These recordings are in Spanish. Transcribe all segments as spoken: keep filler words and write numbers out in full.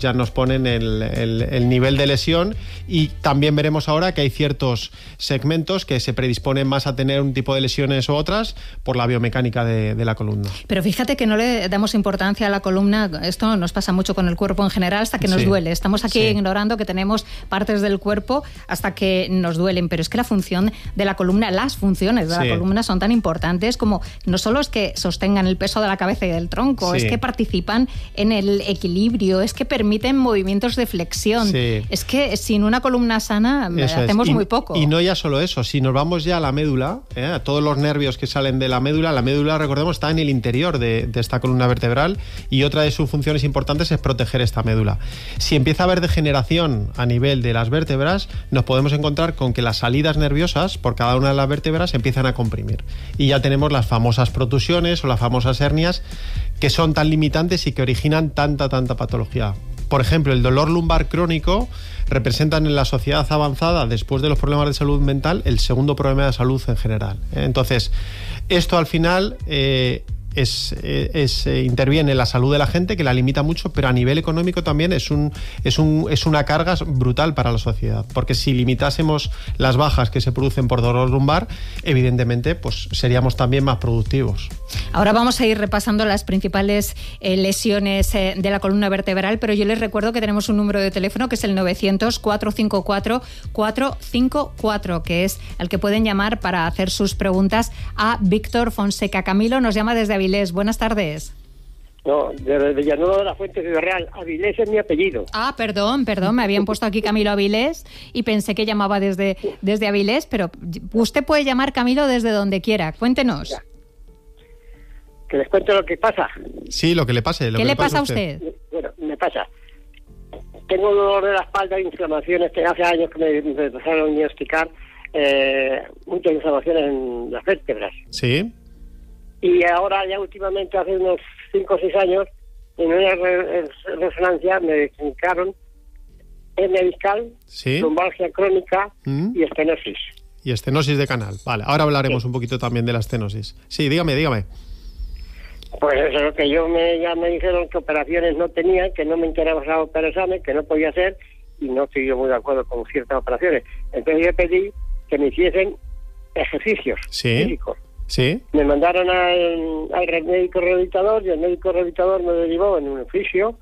ya nos ponen el, el, el nivel de lesión, y también veremos ahora que hay ciertos segmentos que se predisponen más a tener un tipo de lesiones u otras por la biomecánica de, de la columna. Pero fíjate que no le damos importancia a la columna, esto nos pasa mucho con el cuerpo en general, hasta que nos sí. duele. Estamos aquí sí. ignorando que tenemos partes del cuerpo hasta que nos duelen, pero es que la función de la columna, las funciones de sí. la columna son tan importantes como no solo es que sostengan el peso de la cabeza y del tronco, sí. es que participan en el equilibrio, es que permiten movimientos de flexión. Sí. Es que sin una columna sana eso hacemos y, muy poco. Y no ya solo eso, si nos vamos ya a la médula, ¿eh? a todos los nervios que salen de la médula, la médula, recordemos, está en el interior de, de esta columna vertebral, y otra de sus funciones importantes es proteger esta médula. Si empieza a haber degeneración a nivel de las vértebras, nos podemos encontrar con que las salidas nerviosas por cada una de las vértebras empiezan a comprimir. Y ya tenemos las famosas protusiones o las famosas hernias, que son tan limitantes y que originan tanta, tanta patología. Por ejemplo, el dolor lumbar crónico representan en la sociedad avanzada, después de los problemas de salud mental, el segundo problema de salud en general. Entonces, esto al final eh, es, es, eh, interviene en la salud de la gente, que la limita mucho, pero a nivel económico también es, un, es, un, es una carga brutal para la sociedad, porque si limitásemos las bajas que se producen por dolor lumbar, evidentemente pues seríamos también más productivos. Ahora vamos a ir repasando las principales eh, lesiones eh, de la columna vertebral, pero yo les recuerdo que tenemos un número de teléfono que es el novecientos, cuatrocientos cincuenta y cuatro, cuatrocientos cincuenta y cuatro, que es al que pueden llamar para hacer sus preguntas a Víctor Fonseca. Camilo nos llama desde Avilés. Buenas tardes. No, de Villanueva de la Fuente, Ciudad Real. Avilés es mi apellido. Ah, perdón, perdón, me habían puesto aquí Camilo Avilés y pensé que llamaba desde, desde Avilés, pero usted puede llamar Camilo desde donde quiera. Cuéntenos. Ya. ¿Que les cuento lo que pasa? Sí, lo que le pase. Lo ¿Qué que le pase pasa a usted? Bueno, me pasa. Tengo un dolor de la espalda, inflamaciones, que hace años que me, me empezaron a diagnosticar eh, muchas inflamaciones en las vértebras. Sí. Y ahora, ya últimamente, hace unos cinco o seis años, en una re resonancia me diagnosticaron hernia discal, ¿sí? lumbalgia crónica ¿Mm? y estenosis. Y estenosis de canal. Vale, ahora hablaremos sí. un poquito también de la estenosis. Sí, dígame, dígame. Pues eso es lo que yo me, ya me dijeron que operaciones no tenía, que no me interesaba operarme, que no podía hacer, y no estoy yo muy de acuerdo con ciertas operaciones. Entonces yo pedí que me hiciesen ejercicios sí. físicos. Sí. Me mandaron al, al médico rehabilitador, y el médico rehabilitador me derivó en un fisio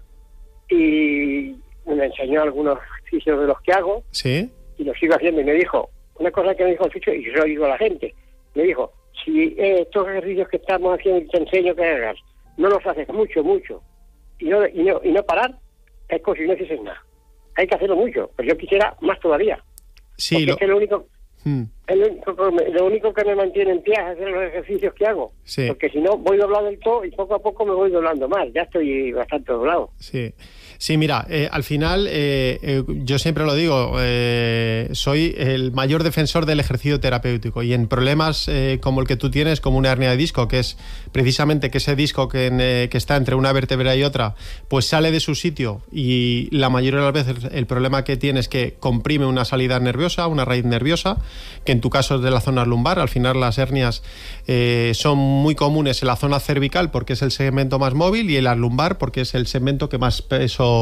y me enseñó algunos ejercicios de los que hago. Sí. Y lo sigo haciendo. Y me dijo, una cosa que me dijo el fisio, y yo lo digo a la gente, me dijo, si eh, estos ejercicios que estamos haciendo te enseño que hagas, no los haces mucho, mucho, y no, y no, y no parar, es como si no hicieses nada. Hay que hacerlo mucho, pero yo quisiera más todavía. Sí, porque lo... es que lo único... Hmm. Lo único, lo único que me mantiene en pie es hacer los ejercicios que hago. Sí. Porque si no, voy doblado del todo y poco a poco me voy doblando más. Ya estoy bastante doblado. Sí. Sí, mira, eh, al final, eh, eh, yo siempre lo digo, eh, soy el mayor defensor del ejercicio terapéutico, y en problemas eh, como el que tú tienes, como una hernia de disco, que es precisamente que ese disco que, en, eh, que está entre una vértebra y otra, pues sale de su sitio, y la mayoría de las veces el problema que tiene es que comprime una salida nerviosa, una raíz nerviosa, que en tu caso es de la zona lumbar. Al final las hernias eh, son muy comunes en la zona cervical porque es el segmento más móvil, y en la lumbar porque es el segmento que más peso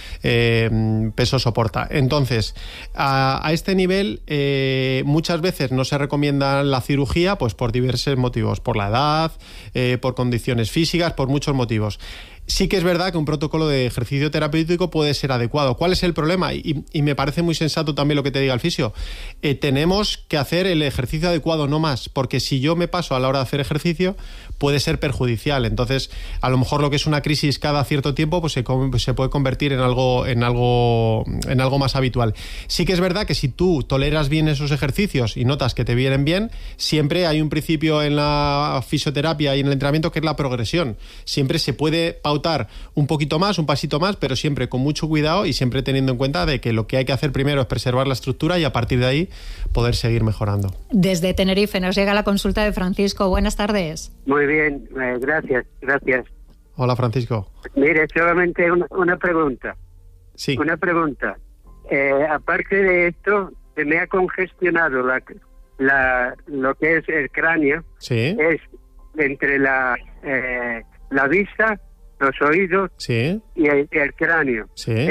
Eh, peso soporta. Entonces, a, a este nivel eh, muchas veces no se recomienda la cirugía, pues por diversos motivos, por la edad, eh, por condiciones físicas, por muchos motivos. Sí que es verdad que un protocolo de ejercicio terapéutico puede ser adecuado. ¿Cuál es el problema? Y, y me parece muy sensato también lo que te diga el fisio. Eh, tenemos que hacer el ejercicio adecuado, no más, porque si yo me paso a la hora de hacer ejercicio puede ser perjudicial. Entonces, a lo mejor lo que es una crisis cada cierto tiempo pues se, se puede convertir en algo, en, algo, en algo más habitual. Sí que es verdad que si tú toleras bien esos ejercicios y notas que te vienen bien, siempre hay un principio en la fisioterapia y en el entrenamiento que es la progresión. Siempre se puede pautar un poquito más, un pasito más, pero siempre con mucho cuidado y siempre teniendo en cuenta de que lo que hay que hacer primero es preservar la estructura y a partir de ahí poder seguir mejorando. Desde Tenerife nos llega la consulta de Francisco. Buenas tardes. Muy bien, eh, gracias, gracias. Hola, Francisco. Mire, solamente una, una pregunta. Sí. Una pregunta. Eh, aparte de esto, se me ha congestionado la, la, lo que es el cráneo. Sí. Es entre la, eh, la vista, los oídos sí. y el, el cráneo. Sí.